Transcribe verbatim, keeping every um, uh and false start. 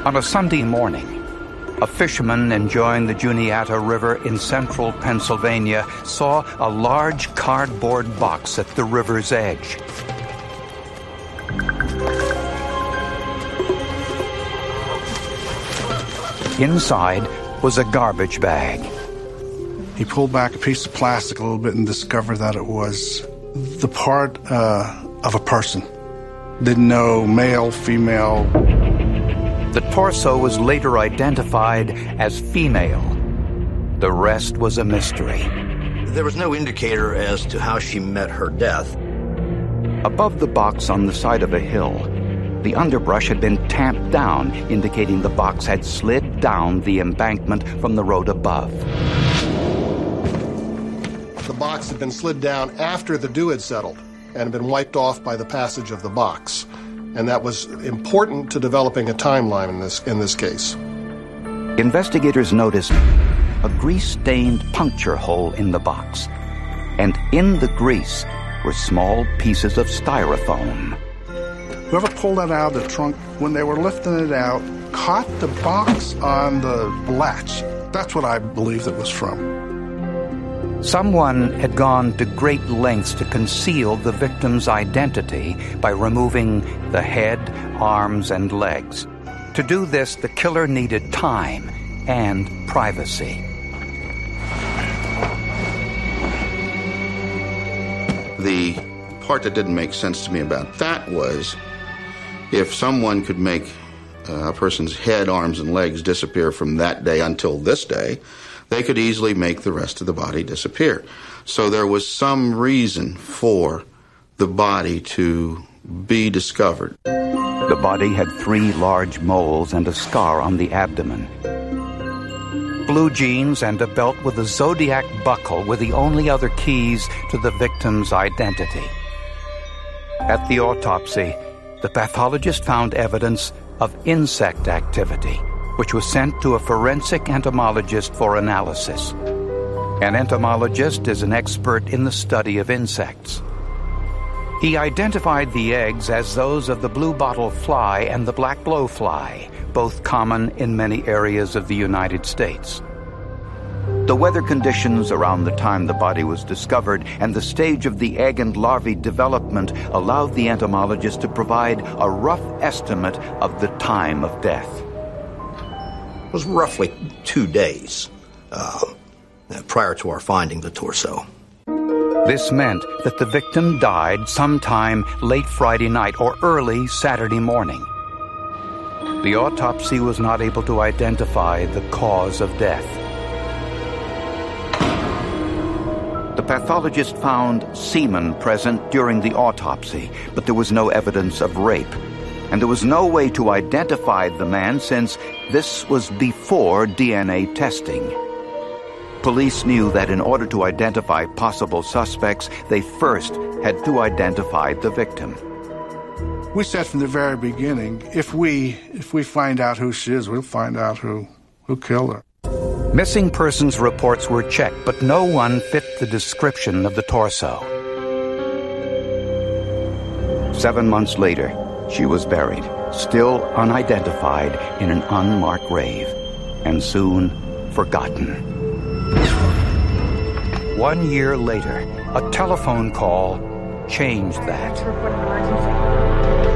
On a Sunday morning, a fisherman enjoying the Juniata River in central Pennsylvania saw a large cardboard box at the river's edge. Inside was a garbage bag. He pulled back a piece of plastic a little bit and discovered that it was the part uh, of a person. Didn't know male, female. The torso was later identified as female. The rest was a mystery. There was no indicator as to how she met her death. Above the box on the side of a hill, the underbrush had been tamped down, indicating the box had slid down the embankment from the road above. The box had been slid down after the dew had settled and had been wiped off by the passage of the box. And that was important to developing a timeline in this, in this case. Investigators noticed a grease-stained puncture hole in the box. And in the grease were small pieces of styrofoam. Whoever pulled that out of the trunk, when they were lifting it out, caught the box on the latch. That's what I believe it was from. Someone had gone to great lengths to conceal the victim's identity by removing the head, arms, and legs. To do this, the killer needed time and privacy. The part that didn't make sense to me about that was if someone could make uh, a person's head, arms, and legs disappear from that day until this day, they could easily make the rest of the body disappear. So there was some reason for the body to be discovered. The body had three large moles and a scar on the abdomen. Blue jeans and a belt with a zodiac buckle were the only other keys to the victim's identity. At the autopsy, the pathologist found evidence of insect activity, which was sent to a forensic entomologist for analysis. An entomologist is an expert in the study of insects. He identified the eggs as those of the bluebottle fly and the black blowfly, both common in many areas of the United States. The weather conditions around the time the body was discovered and the stage of the egg and larvae development allowed the entomologist to provide a rough estimate of the time of death. It was roughly two days uh, prior to our finding the torso. This meant that the victim died sometime late Friday night or early Saturday morning. The autopsy was not able to identify the cause of death. The pathologist found semen present during the autopsy, but there was no evidence of rape. And there was no way to identify the man since this was before D N A testing. Police knew that in order to identify possible suspects, they first had to identify the victim. We said from the very beginning, if we if we find out who she is, we'll find out who, who killed her. Missing persons reports were checked, but no one fit the description of the torso. Seven months later, she was buried, still unidentified, in an unmarked grave, and soon forgotten. One year later, a telephone call changed that.